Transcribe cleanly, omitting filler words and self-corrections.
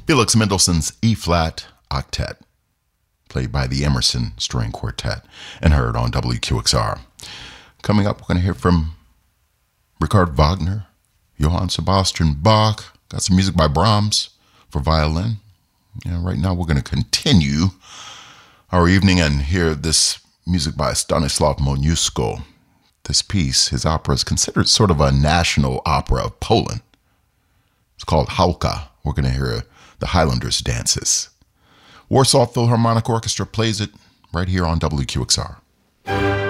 Felix Mendelssohn's E-flat Octet, played by the Emerson String Quartet and heard on WQXR. Coming up, we're going to hear from Richard Wagner, Johann Sebastian Bach, got some music by Brahms for violin. And right now we're going to continue our evening and hear this music by Stanislaw Moniuszko. This piece, his opera, is considered sort of a national opera of Poland. It's called Hałka. We're going to hear the Highlanders dances. Warsaw Philharmonic Orchestra plays it right here on WQXR.